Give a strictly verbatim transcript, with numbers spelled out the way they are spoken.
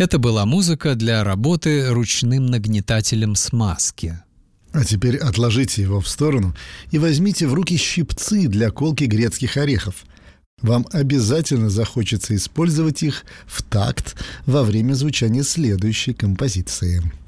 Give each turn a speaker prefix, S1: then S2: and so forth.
S1: Это была музыка для работы ручным нагнетателем смазки.
S2: А теперь отложите его в сторону и возьмите в руки щипцы для колки грецких орехов. Вам обязательно захочется использовать их в такт во время звучания следующей композиции.